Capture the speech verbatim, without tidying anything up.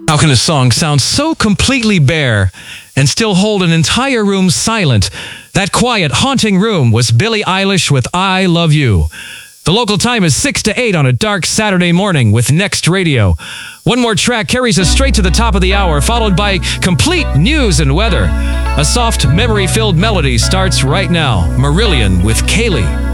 How can a song sound so completely bare and still hold an entire room silent? That quiet, haunting room was Billie Eilish with I Love You. The local time is six to eight on a dark Saturday morning with Next Radio. One more track carries us straight to the top of the hour, followed by complete news and weather. A soft, memory-filled melody starts right now. Marillion with Kaylee.